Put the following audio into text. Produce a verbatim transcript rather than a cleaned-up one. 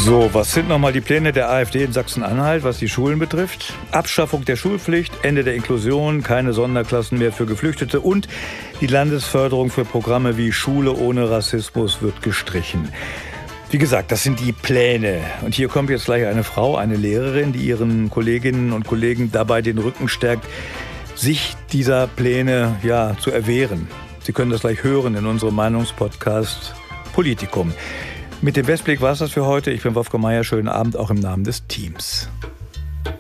So, was sind nochmal die Pläne der AfD in Sachsen-Anhalt, was die Schulen betrifft? Abschaffung der Schulpflicht, Ende der Inklusion, keine Sonderklassen mehr für Geflüchtete und die Landesförderung für Programme wie Schule ohne Rassismus wird gestrichen. Wie gesagt, das sind die Pläne. Und hier kommt jetzt gleich eine Frau, eine Lehrerin, die ihren Kolleginnen und Kollegen dabei den Rücken stärkt, sich dieser Pläne ja zu erwehren. Sie können das gleich hören in unserem Meinungspodcast Politikum. Mit dem Westblick war es das für heute. Ich bin Wolfgang Meier. Schönen Abend auch im Namen des Teams.